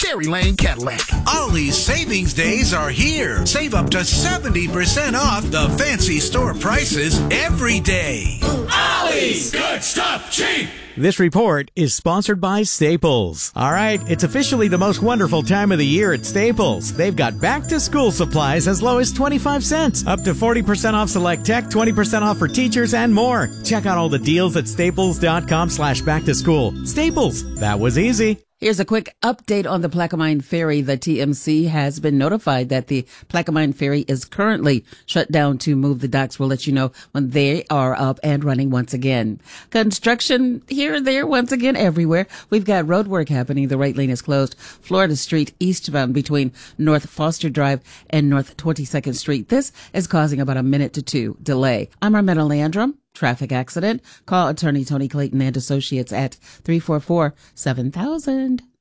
Cherry Lane Cadillac. Ollie's Savings Days are here. Save up to 70% off the fancy store prices every day. Ollie's, good stuff, cheap. This report is sponsored by Staples. All right, it's officially the most wonderful time of the year at Staples. They've got back-to-school supplies as low as 25 cents, up to 40% off select tech, 20% off for teachers, and more. Check out all the deals at staples.com/back-to-school. Staples, that was easy. Here's a quick update on the Plaquemine Ferry. The TMC has been notified that the Plaquemine Ferry is currently shut down to move the docks. We'll let you know when they are up and running once again. Construction here and there, once again, everywhere. We've got road work happening. The right lane is closed. Florida Street eastbound between North Foster Drive and North 22nd Street. This is causing about a minute to two delay. I'm Armetta Landrum. Traffic accident. Call attorney Tony Clayton and Associates at 344-7000.